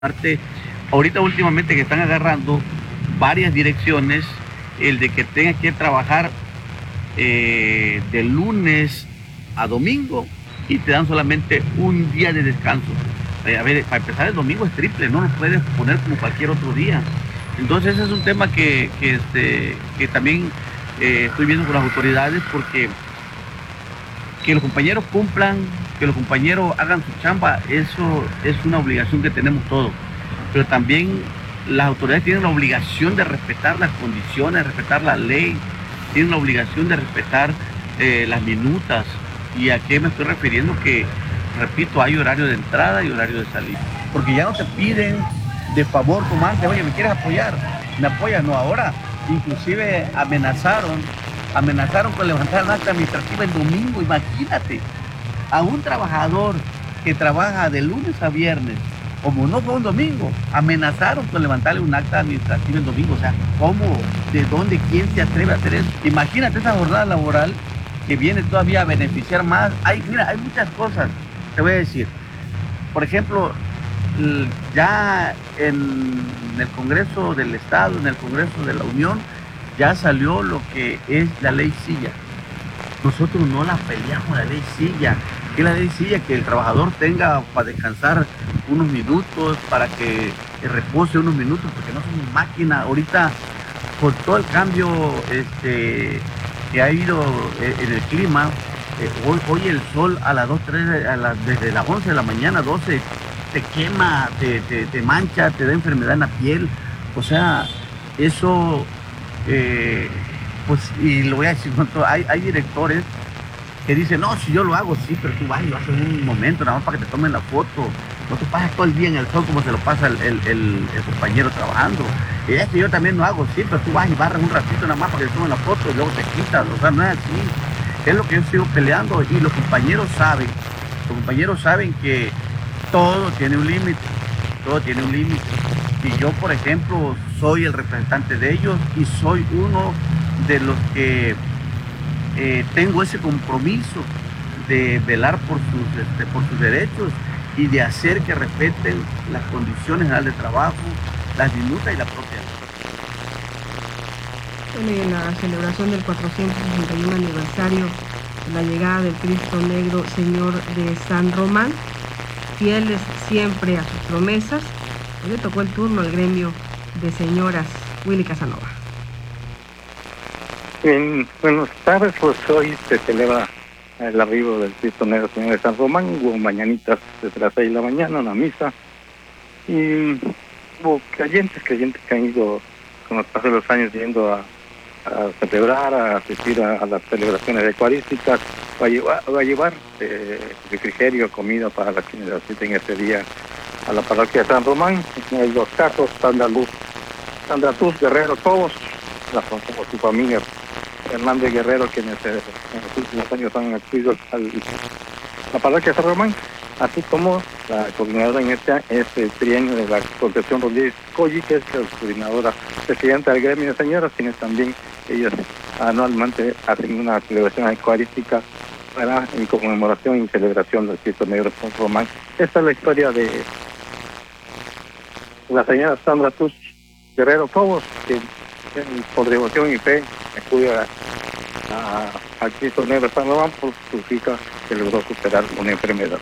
Parte, ahorita últimamente que están agarrando varias direcciones, el de que tengas que trabajar de lunes a domingo y te dan solamente un día de descanso. A ver, para empezar el domingo es triple, no lo puedes poner como cualquier otro día. Entonces ese es un tema que también estoy viendo con las autoridades, porque que los compañeros cumplan, que los compañeros hagan su chamba, eso es una obligación que tenemos todos. Pero también las autoridades tienen la obligación de respetar las condiciones, respetar la ley, tienen la obligación de respetar las minutas. ¿Y a qué me estoy refiriendo? Que, repito, hay horario de entrada y horario de salida. Porque ya no te piden de favor como antes: oye, ¿me quieres apoyar? ¿Me apoyas? No, ahora inclusive amenazaron con levantar el acta administrativa el domingo. Imagínate, a un trabajador que trabaja de lunes a viernes, como no fue un domingo, amenazaron con levantarle un acta administrativa el domingo. O sea, ¿cómo? ¿De dónde? ¿Quién se atreve a hacer eso? Imagínate esa jornada laboral que viene todavía a beneficiar más. Mira, hay muchas cosas, te voy a decir. Por ejemplo, ya en el Congreso del Estado, en el Congreso de la Unión, ya salió lo que es la ley Silla. Nosotros no la peleamos, la ley Silla. ¿Qué es la ley Silla? Que el trabajador tenga para descansar unos minutos, para que repose unos minutos, porque no somos máquina. Ahorita, por todo el cambio que ha habido en el clima, hoy el sol a las 2, 3, desde las 11 de la mañana, 12, te quema, te mancha, te da enfermedad en la piel. O sea, eso, pues, y lo voy a decir, hay directores que dicen: no, si yo lo hago, sí, pero tú vas y lo haces un momento, nada más para que te tomen la foto. No te pasas todo el día en el sol como se lo pasa el compañero trabajando. Y es que yo también lo hago, sí, pero tú vas y barras un ratito nada más para que te tomen la foto y luego te quitas. O sea, no es así. Es lo que yo sigo peleando, y los compañeros saben que todo tiene un límite, todo tiene un límite. Y yo, por ejemplo, soy el representante de ellos y soy uno de los que tengo ese compromiso de velar por sus derechos y de hacer que respeten las condiciones generales de trabajo, las minutas y la propia ley. En la celebración del 461 aniversario de la llegada del Cristo Negro, Señor de San Román, fieles siempre a sus promesas, hoy le tocó el turno al gremio de señoras. Willy Casanova. Buenas tardes, pues hoy se celebra el arribo del Cristo Negro, Señor de San Román. Hubo mañanitas desde las 6 de la mañana, una misa, y hubo creyentes que han ido con los pasos de los años yendo a celebrar, a asistir a las celebraciones eucarísticas, va a llevar refrigerio, comida para las quienes asisten ese día a la parroquia de San Román. En los casos, Sandra Tuz Guerrero Cobos, como su familia, Hernández Guerrero, quienes en los últimos años han acudido a la parroquia de San Román, así como la coordinadora en este trienio de la Concepción Rodríguez Colli, que es la coordinadora presidenta del gremio de señoras, quienes también ellas anualmente hacen una celebración eucarística en conmemoración y celebración del Cristo Negro San Román. Esta es la historia de la señora Sandra Tuz Guerrero Cobos, que por devoción y fe acude al Cristo Negro San Román por su hija que logró superar una enfermedad.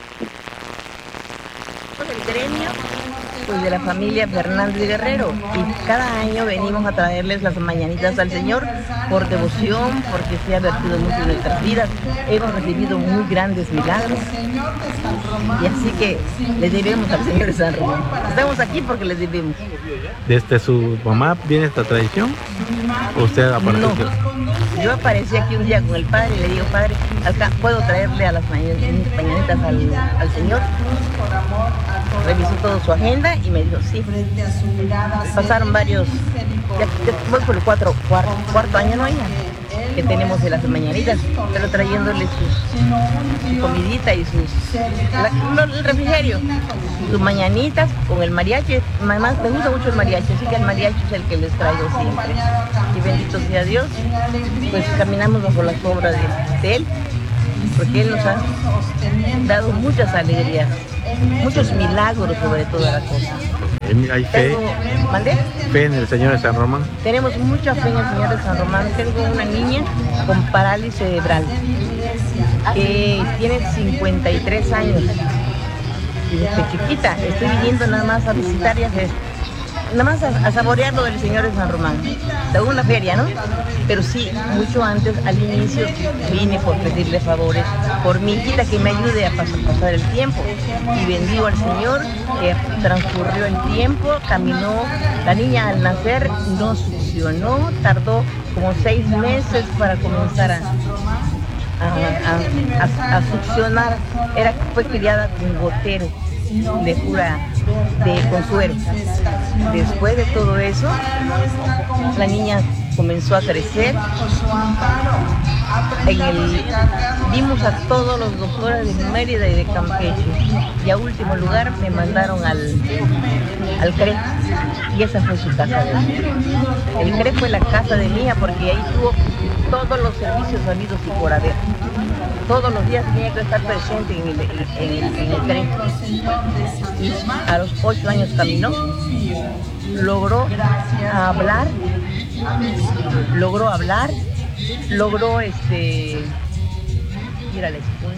El gremio, pues, de la familia Fernández Guerrero, y cada año venimos a traerles las mañanitas al Señor por devoción, porque se ha vertido mucho en nuestras vidas. Hemos recibido muy grandes milagros, y así que le debemos al Señor de San Román. Estamos aquí porque les debemos. ¿Desde su mamá viene esta tradición? ¿O usted apareció? No, yo aparecí aquí un día con el padre y le digo: padre, ¿puedo traerle a las mañanitas al Señor? Revisó toda su agenda y me dijo sí. Pasaron varios, ya voy por el cuarto año, ¿no, hija?, que tenemos de las mañanitas, pero trayéndole su comidita y el refrigerio, sus mañanitas con el mariachi. Además me gusta mucho el mariachi, así que el mariachi es el que les traigo siempre. Y bendito sea Dios, pues caminamos bajo las obras de Él, porque Él nos ha dado muchas alegrías, muchos milagros sobre todas las cosas. ¿Hay fe? ¿Mandé? ¿Fe en el Señor de San Román? Tenemos mucha fe en el Señor de San Román. Tengo una niña con parálisis cerebral que tiene 53 años. Y desde chiquita estoy viniendo nada más a visitar y nada más a saborear lo del Señor de San Román. Según una feria, ¿no? Pero sí, mucho antes, al inicio, vine por pedirle favores por mi hijita que me ayude a pasar el tiempo. Y bendigo al Señor que transcurrió el tiempo, caminó. La niña al nacer no succionó, tardó como 6 meses para comenzar a succionar. Fue criada con gotero de cura con suero. Después de todo eso, la niña comenzó a crecer. Vimos a todos los doctores de Mérida y de Campeche, y a último lugar me mandaron al CRE, y esa fue su casa de mía. El CRE fue la casa de mía porque ahí tuvo todos los servicios habidos y por haber. Todos los días tenía que estar presente en el CRE. Y a los 8 años caminó, logró hablar, logró ir a la escuela.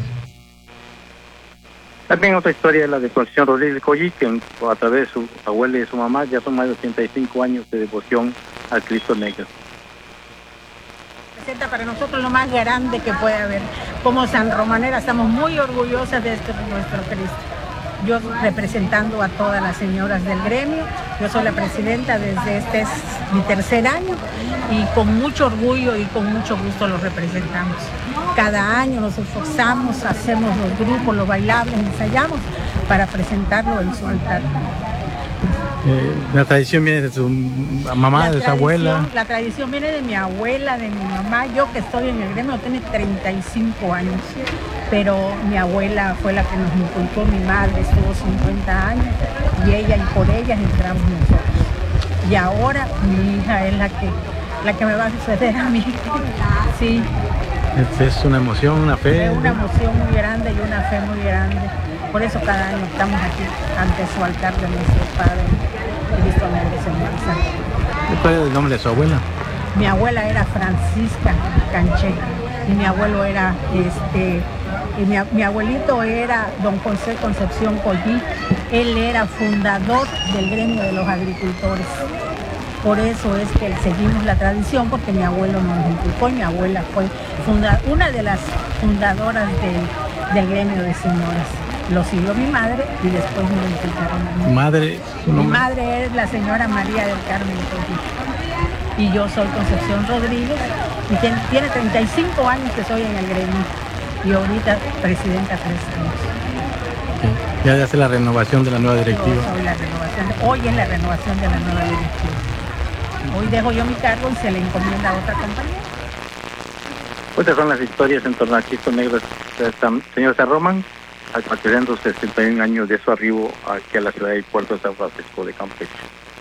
También otra historia es la de Concepción Rodríguez Collí, que a través de su abuela y de su mamá ya son más de 85 años de devoción al Cristo Negro. Representa para nosotros lo más grande que puede haber. Como sanromanera estamos muy orgullosas de nuestro Cristo. Yo representando a todas las señoras del gremio, yo soy la presidenta desde este es mi 3er año y con mucho orgullo y con mucho gusto lo representamos. Cada año nos esforzamos, hacemos los grupos, los bailables, ensayamos para presentarlo en su altar. La tradición viene de su mamá, de su abuela. La tradición viene de mi abuela, de mi mamá. Yo que estoy en el gremio tengo 35 años, pero mi abuela fue la que nos inculcó, mi madre estuvo 50 años y ella, y por ella entramos nosotros. Y ahora mi hija es la que me va a suceder a mí. Sí. Es una emoción, una fe. Es una emoción muy grande y una fe muy grande. Por eso cada año estamos aquí ante su altar de nuestro Padre Cristo Negro, Señor Santo. ¿Cuál es el nombre de su abuela? Mi abuela era Francisca Canché y mi abuelo era mi abuelito era don José Concepción Collí. Él era fundador del gremio de los agricultores. Por eso es que seguimos la tradición, porque mi abuelo nos inculcó y mi abuela fue una de las fundadoras del gremio de señoras. Lo siguió mi madre y después me lo inculcaron a mí. ¿Su madre? Mi madre es la señora María del Carmen Collí. Y yo soy Concepción Rodríguez y tiene 35 años que soy en el gremio y ahorita presidenta 3 años. Sí. Ya hace la renovación de la nueva directiva. Hoy es la renovación de la nueva directiva. Hoy dejo yo mi cargo y se le encomienda a otra compañía. Estas son las historias en torno al Cristo Negro del Señor San Román, cumpliendo 61 años de su arribo aquí a la ciudad y puerto de San Francisco de Campeche.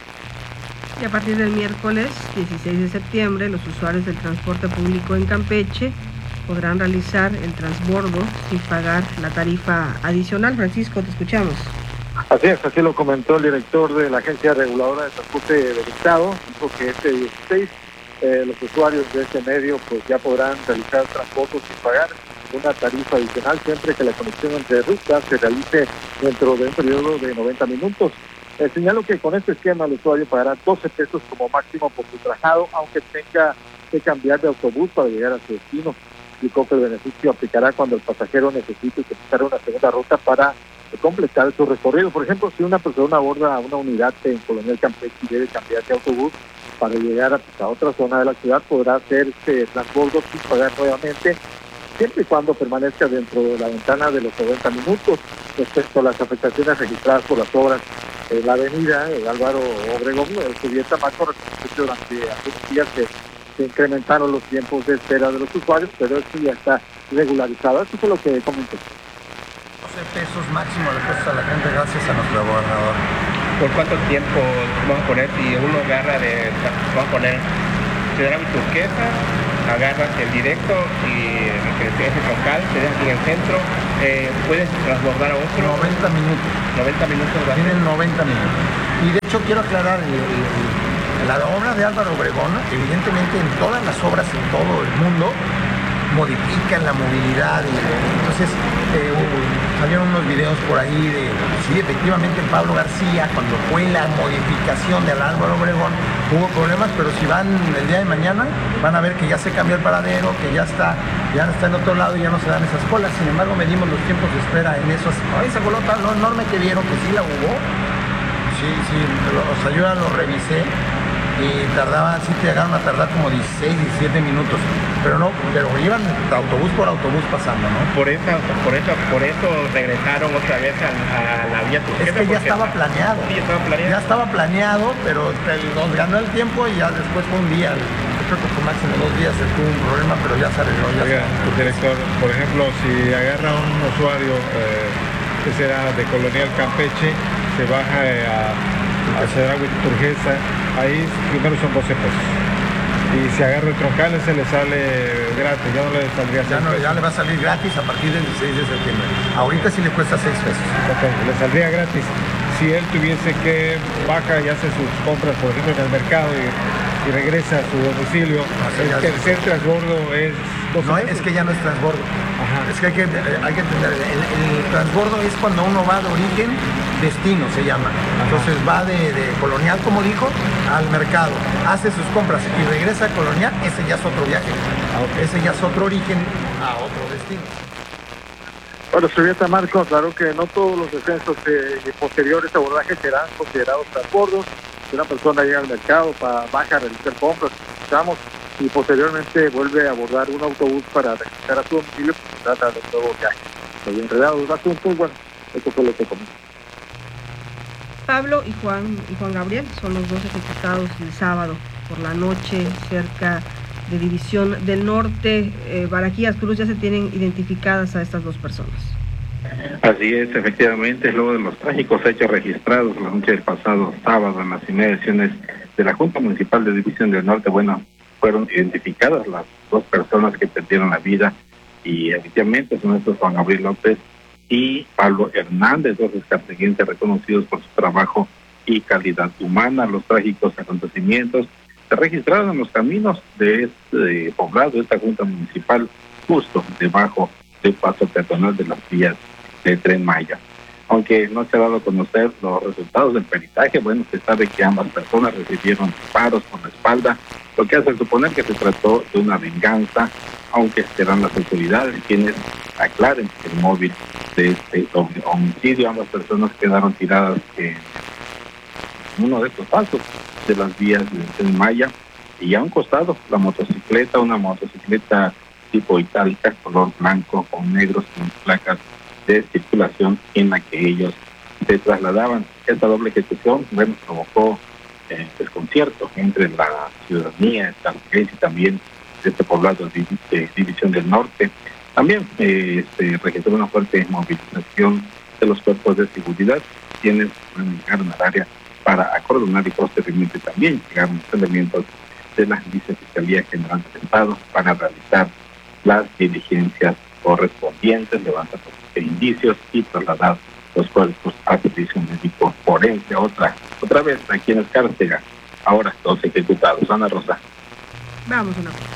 Y a partir del miércoles 16 de septiembre, los usuarios del transporte público en Campeche podrán realizar el transbordo sin pagar la tarifa adicional. Francisco, te escuchamos. Así es, así lo comentó el director de la Agencia Reguladora de Transporte del Estado. Dijo que este 16 los usuarios de este medio pues ya podrán realizar transportes sin pagar una tarifa adicional siempre que la conexión entre rutas se realice dentro de un periodo de 90 minutos. Señalo que con este esquema el usuario pagará 12 pesos como máximo por su traslado, aunque tenga que cambiar de autobús para llegar a su destino. Explicó que el beneficio aplicará cuando el pasajero necesite utilizar una segunda ruta para completar su recorrido. Por ejemplo, si una persona aborda una unidad en Colonial Campeche y debe cambiar de autobús para llegar a otra zona de la ciudad, podrá hacer este transbordo sin pagar nuevamente, siempre y cuando permanezca dentro de la ventana de los 90 minutos. Respecto a las afectaciones registradas por las obras en la avenida Álvaro Obregón, el presidente Marco reconoció que durante algunos días se incrementaron los tiempos de espera de los usuarios, pero esto ya está regularizado. Eso fue lo que comentó. 12 pesos máximo le cuesta a la gente gracias a nuestro gobernador. ¿Por cuánto tiempo vamos a poner? Si uno agarra vamos a poner Ciudad Turquesa, agarras el directo y el local, te dejas en el centro, puedes transbordar a otro. 90 minutos. 90 minutos. Tienen 90 minutos. Y de hecho, quiero aclarar, la obra de Álvaro Obregón, evidentemente en todas las obras en todo el mundo, modifican la movilidad. Entonces, salieron unos videos por ahí de, sí, efectivamente en Pablo García, cuando fue la modificación del Álvaro Obregón, hubo problemas, pero si van el día de mañana, van a ver que ya se cambió el paradero, que ya está en otro lado y ya no se dan esas colas. Sin embargo, medimos los tiempos de espera en esos. Esa colota enorme que vieron, que sí la hubo, sí, o sea, yo ya lo revisé. Y sí te llegaron a tardar como 16, 17 minutos, pero iban autobús por autobús pasando, ¿no? Por eso regresaron otra vez a la vía Turquesa. Es que ya estaba planeado. Sí, ya estaba planeado, pero nos ganó el tiempo y ya después fue un día. Yo creo que fue máximo 2 días, tuvo un problema, pero ya se arregló. Oiga, director, por ejemplo, si agarra a un usuario que será de Colonial Campeche, se baja a Chedraui Turquesa, ahí primero son 12 pesos. Y si agarra el troncal, se le sale gratis, ya no le saldría 6 pesos. Ya le va a salir gratis a partir del 16 de septiembre. Ahorita sí le cuesta 6 pesos. Ok, le saldría gratis. Si él tuviese que baja y hace sus compras, por ejemplo, en el mercado y regresa a su domicilio, el tercer transbordo es 12 No, pesos. es que ya no es transbordo. Ajá. Es que hay que entender, el transbordo es cuando uno va de origen, destino se llama. Entonces va de Colonial, como dijo, al mercado, hace sus compras y regresa a Colonial, ese ya es otro viaje. Ese ya es otro origen a otro destino. Bueno, señorita Marco, claro que no todos los descensos y posteriores abordajes serán considerados transbordos. Si una persona llega al mercado, baja a realizar compras, escuchamos, y posteriormente vuelve a abordar un autobús para regresar a su domicilio, pues se trata de un nuevo viaje. Estoy enredado el asunto, bueno, esto fue lo que comenté. Pablo y Juan Gabriel son los dos ejecutados el sábado por la noche cerca de División del Norte. Baraquías Cruz, ya se tienen identificadas a estas dos personas. Así es, efectivamente, luego de los trágicos hechos registrados la noche del pasado sábado en las inmediaciones de la Junta Municipal de División del Norte, fueron identificadas las dos personas que perdieron la vida, y efectivamente son estos Juan Gabriel López y Pablo Hernández, dos escarteguenses reconocidos por su trabajo y calidad humana. Los trágicos acontecimientos se registraron en los caminos de este poblado, de esta Junta Municipal, justo debajo del paso peatonal de las vías de Tren Maya. Aunque no se ha dado a conocer los resultados del peritaje, se sabe que ambas personas recibieron disparos por la espalda, lo que hace suponer que se trató de una venganza, aunque serán las autoridades quienes aclaren el móvil de este homicidio. Ambas personas quedaron tiradas en uno de estos pasos de las vías de Tren Maya, y a un costado una motocicleta tipo itálica, color blanco con negros, con placas de circulación en la que ellos se trasladaban. Esta doble ejecución provocó desconcierto entre la ciudadanía y también de este poblado de División del Norte. También se registró una fuerte movilización de los cuerpos de seguridad, quienes llegaron al área para acordonar, y posteriormente también llegaron los elementos de la Vicefiscalía General del Estado para realizar las diligencias correspondientes, levantar indicios y trasladar los cuerpos a servicio médico forense. Otra vez aquí en Escárcega, ahora dos ejecutados. Ana Rosa. Vamos a una cosa.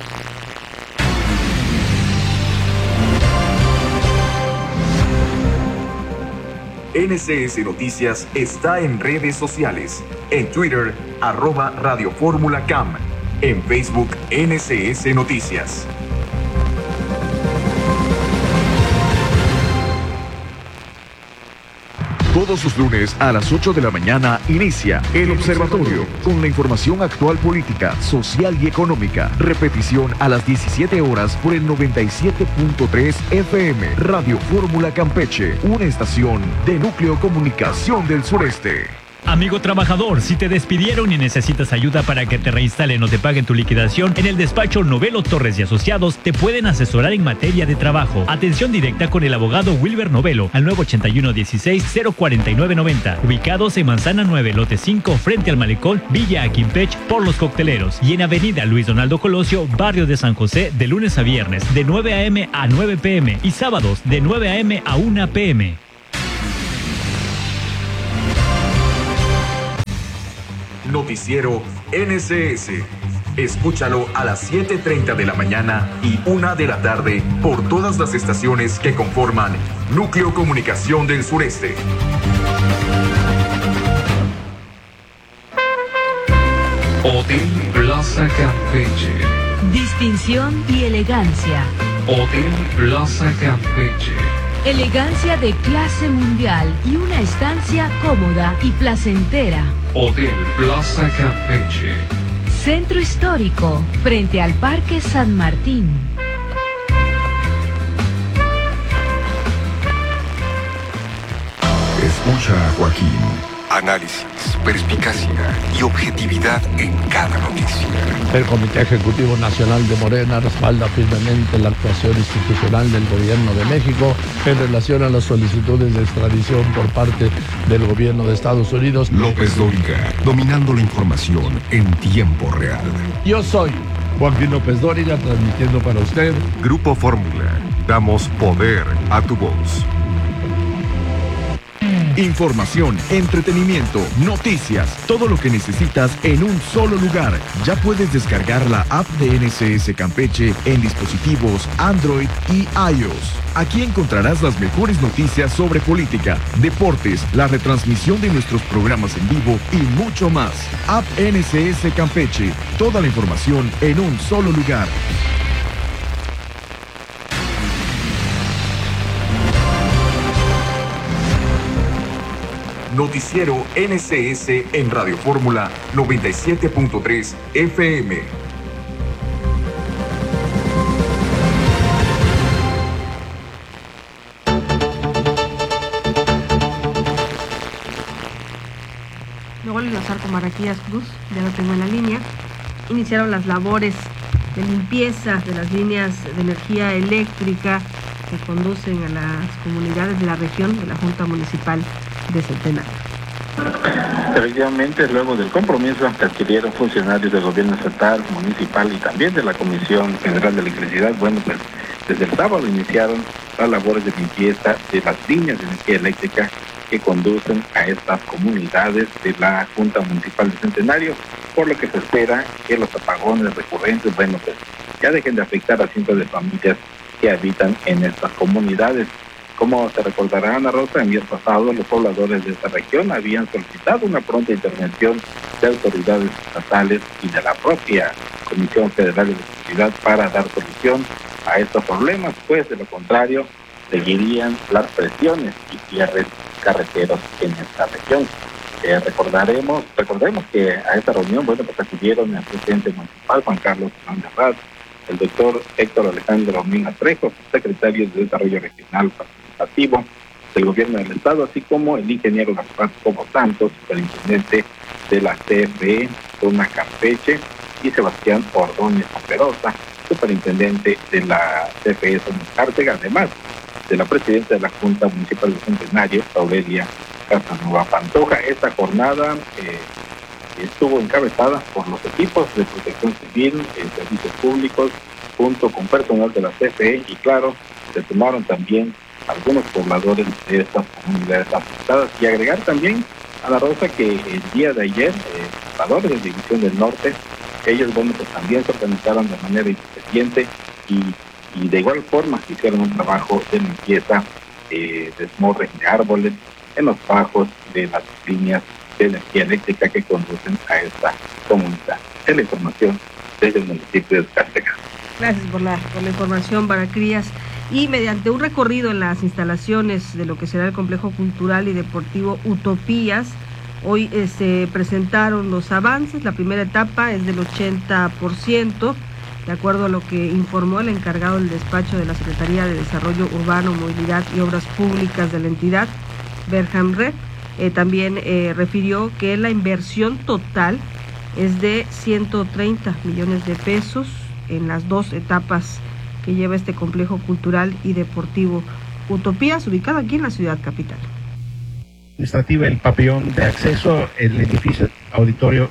NCS Noticias está en redes sociales. En Twitter, @Radio Fórmula Cam. En Facebook, NCS Noticias. Todos los lunes a las 8 de la mañana inicia El Observatorio, con la información actual política, social y económica. Repetición a las 17 horas por el 97.3 FM. Radio Fórmula Campeche, una estación de Núcleo Comunicación del Sureste. Amigo trabajador, si te despidieron y necesitas ayuda para que te reinstalen o te paguen tu liquidación, en el despacho Novelo Torres y Asociados te pueden asesorar en materia de trabajo. Atención directa con el abogado Wilber Novelo al 981-16-04990. Ubicados en Manzana 9, lote 5, frente al Malecón, Villa Aquimpech, por Los Cocteleros. Y en Avenida Luis Donaldo Colosio, barrio de San José, de lunes a viernes, de 9 a.m. a 9 p.m. y sábados, de 9 a.m. a 1 p.m. Noticiero NSS. Escúchalo a las 7:30 de la mañana y 1 de la tarde por todas las estaciones que conforman Núcleo Comunicación del Sureste. Hotel Plaza Campeche. Distinción y elegancia. Hotel Plaza Campeche. Elegancia de clase mundial y una estancia cómoda y placentera. Hotel Plaza Campeche. Centro Histórico, frente al Parque San Martín. Escucha a Joaquín. Análisis, perspicacia y objetividad en cada noticia. El Comité Ejecutivo Nacional de Morena respalda firmemente la actuación institucional del Gobierno de México en relación a las solicitudes de extradición por parte del Gobierno de Estados Unidos. López Dóriga, dominando la información en tiempo real. Yo soy Joaquín López Dóriga, transmitiendo para usted Grupo Fórmula. Damos poder a tu voz. Información, entretenimiento, noticias, todo lo que necesitas en un solo lugar. Ya puedes descargar la app de NSS Campeche en dispositivos Android y iOS. Aquí encontrarás las mejores noticias sobre política, deportes, la retransmisión de nuestros programas en vivo y mucho más. App NSS Campeche, toda la información en un solo lugar. Noticiero NSS en Radio Fórmula 97.3 FM. Luego el Zarco Marraquías Cruz, ya lo tengo en la línea, iniciaron las labores de limpieza de las líneas de energía eléctrica que conducen a las comunidades de la región de la Junta Municipal de Centenario. Efectivamente, luego del compromiso que adquirieron funcionarios del gobierno estatal, municipal y también de la Comisión Federal de Electricidad, bueno, pues desde el sábado iniciaron las labores de limpieza de las líneas de energía eléctrica que conducen a estas comunidades de la Junta Municipal de Centenario, por lo que se espera que los apagones recurrentes, bueno, pues ya dejen de afectar a cientos de familias que habitan en estas comunidades. Como se recordará, Ana Rosa, en días pasados los pobladores de esta región habían solicitado una pronta intervención de autoridades estatales y de la propia Comisión Federal de Electricidad para dar solución a estos problemas, pues de lo contrario seguirían las presiones y cierres carreteros en esta región. Recordemos que a esta reunión, bueno, pues acudieron el presidente municipal, Juan Carlos Fernández Raz, el doctor Héctor Alejandro Mina Trejo, secretario de Desarrollo Regional Participativo del Gobierno del Estado, así como el ingeniero Gaspar Cobo Santos, superintendente de la CFE Zona Campeche, y Sebastián Ordóñez Operosa, superintendente de la CFE Zona Cárcega, además de la presidenta de la Junta Municipal de Centenario, Aurelia Casanova Pantoja. Esta jornada estuvo encabezada por los equipos de protección civil, servicios públicos, junto con personal de la CFE, y claro, se tomaron también algunos pobladores de estas comunidades afectadas. Y agregar también a la Rosa que el día de ayer, pobladores de División del Norte, ellos, bueno, pues también se organizaron de manera independiente y de igual forma hicieron un trabajo de limpieza, desmorre de árboles en los bajos de las líneas de energía eléctrica que conducen a esta comunidad. Es la información desde el municipio de Cárcega. Gracias por la información, Baracrías. Y mediante un recorrido en las instalaciones de lo que será el Complejo Cultural y Deportivo Utopías, hoy se presentaron los avances. La primera etapa es del 80%, de acuerdo a lo que informó el encargado del despacho de la Secretaría de Desarrollo Urbano, Movilidad y Obras Públicas de la entidad, Berham Red. También refirió que la inversión total es de 130 millones de pesos en las dos etapas que lleva este complejo cultural y deportivo Utopías, ubicado aquí en la ciudad capital. Administrativa, el pabellón de acceso, el edificio auditorio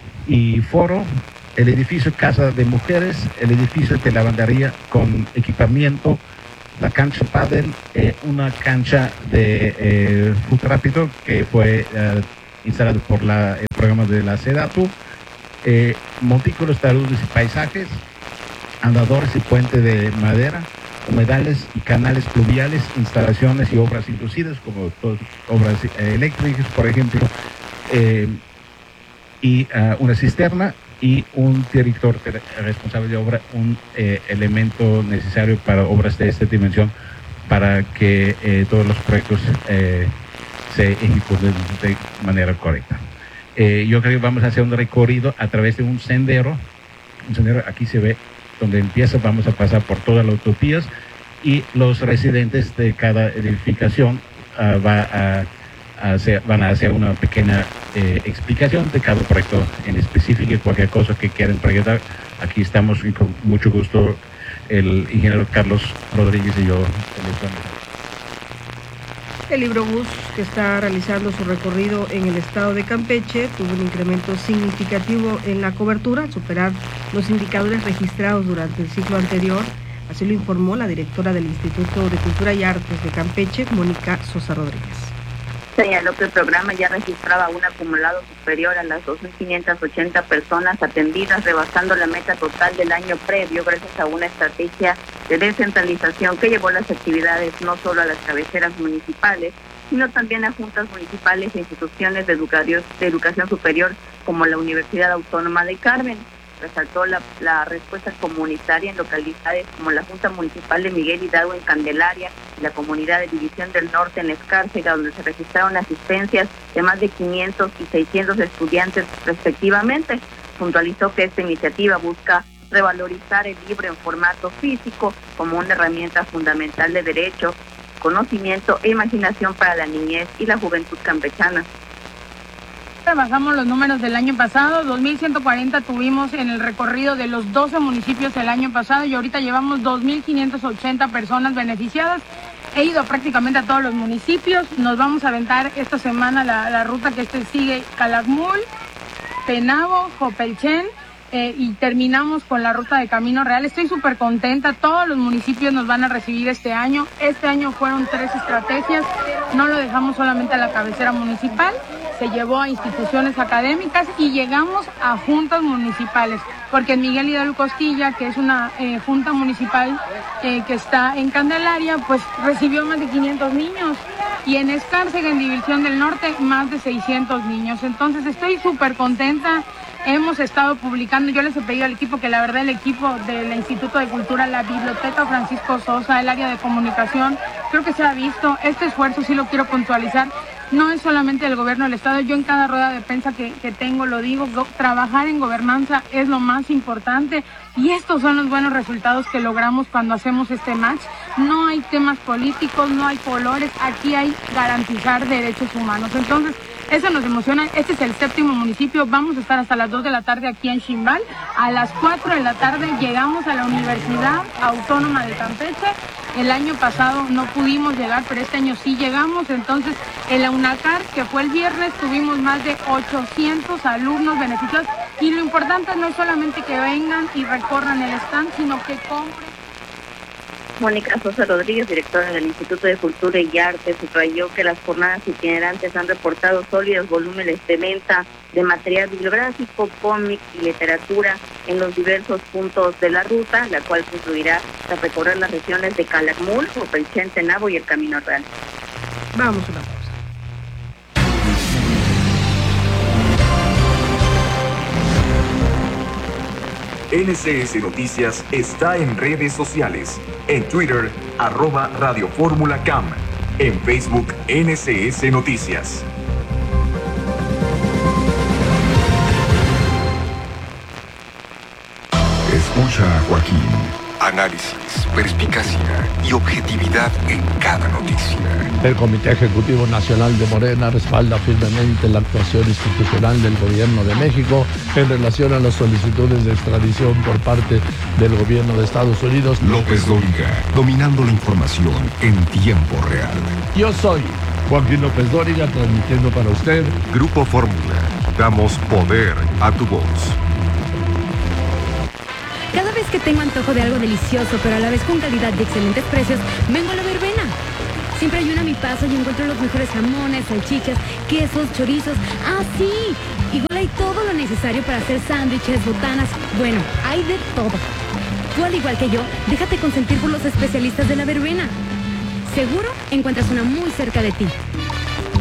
y foro, el edificio casa de mujeres, el edificio de lavandería con equipamiento, la cancha pádel, una cancha de fútbol rápido que fue instalado por el programa de la SEDATU, montículos, taludes y paisajes, andadores y puente de madera, humedales y canales pluviales, instalaciones y obras inducidas, como obras eléctricas, por ejemplo, y una cisterna y un director responsable de obra, un elemento necesario para obras de esta dimensión para que todos los proyectos se ejecuten de manera correcta. Yo creo que vamos a hacer un recorrido a través de un sendero aquí se ve donde empieza, vamos a pasar por todas las utopías y los residentes de cada edificación van a hacer una pequeña explicación de cada proyecto en específico y cualquier cosa que quieran preguntar. Aquí estamos y con mucho gusto el ingeniero Carlos Rodríguez y yo. El Librobús, que está realizando su recorrido en el estado de Campeche, tuvo un incremento significativo en la cobertura al superar los indicadores registrados durante el ciclo anterior. Así lo informó la directora del Instituto de Cultura y Artes de Campeche, Mónica Sosa Rodríguez. Señaló que el programa ya registraba un acumulado superior a las 2.580 personas atendidas, rebasando la meta total del año previo gracias a una estrategia de descentralización que llevó las actividades no solo a las cabeceras municipales, sino también a juntas municipales e instituciones de educación superior como la Universidad Autónoma de Carmen. Resaltó la respuesta comunitaria en localidades como la Junta Municipal de Miguel Hidalgo en Candelaria y la Comunidad de División del Norte en Escárcega, donde se registraron asistencias de más de 500 y 600 estudiantes respectivamente. Puntualizó que esta iniciativa busca revalorizar el libro en formato físico como una herramienta fundamental de derecho, conocimiento e imaginación para la niñez y la juventud campechana. Bajamos los números del año pasado, 2.140 tuvimos en el recorrido de los 12 municipios el año pasado y ahorita llevamos 2.580 personas beneficiadas. He ido prácticamente a todos los municipios, nos vamos a aventar esta semana la ruta que sigue Calakmul, Penabo, Jopelchen, y terminamos con la ruta de Camino Real. Estoy súper contenta, todos los municipios nos van a recibir este año. Este año fueron 3 estrategias, no lo dejamos solamente a la cabecera municipal, se llevó a instituciones académicas y llegamos a juntas municipales, porque en Miguel Hidalgo Costilla, que es una junta municipal que está en Candelaria, pues recibió más de 500 niños, y en Escárcega, en División del Norte, más de 600 niños. Entonces estoy súper contenta. Hemos estado publicando, yo les he pedido al equipo que la verdad el equipo del Instituto de Cultura, la Biblioteca Francisco Sosa, el área de comunicación, creo que se ha visto, este esfuerzo sí lo quiero puntualizar, no es solamente el gobierno del estado, yo en cada rueda de prensa que tengo lo digo, trabajar en gobernanza es lo más importante y estos son los buenos resultados que logramos cuando hacemos este match. No hay temas políticos, no hay colores, aquí hay garantizar derechos humanos. Entonces, eso nos emociona. Este es el 7º municipio. Vamos a estar hasta las 2 de la tarde aquí en Ximbal. A las 4 de la tarde llegamos a la Universidad Autónoma de Campeche. El año pasado no pudimos llegar, pero este año sí llegamos. Entonces, en la UNACAR, que fue el viernes, tuvimos más de 800 alumnos beneficiados. Y lo importante no es solamente que vengan y recorran el stand, sino que compren. Mónica Sosa Rodríguez, directora del Instituto de Cultura y Arte, subrayó que las jornadas itinerantes han reportado sólidos volúmenes de venta de material bibliográfico, cómic y literatura en los diversos puntos de la ruta, la cual concluirá tras recorrer las regiones de Calakmul, Jopelchen, Penabo y el Camino Real. Vamos a una pausa. NCS Noticias está en redes sociales. En Twitter, @Radio Fórmula CAM. En Facebook, NCS Noticias. Escucha a Joaquín. Análisis, perspicacia y objetividad en cada noticia. El Comité Ejecutivo Nacional de Morena respalda firmemente la actuación institucional del Gobierno de México en relación a las solicitudes de extradición por parte del Gobierno de Estados Unidos. López Dóriga, dominando la información en tiempo real. Yo soy Joaquín López Dóriga, transmitiendo para usted Grupo Fórmula. Damos poder a tu voz. Cada vez que tengo antojo de algo delicioso, pero a la vez con calidad y excelentes precios, vengo a la verbena. Siempre hay una a mi paso y encuentro los mejores jamones, salchichas, quesos, chorizos. ¡Ah, sí! Igual hay todo lo necesario para hacer sándwiches, botanas. Bueno, hay de todo. Tú, al igual que yo, déjate consentir por los especialistas de la verbena. Seguro encuentras una muy cerca de ti.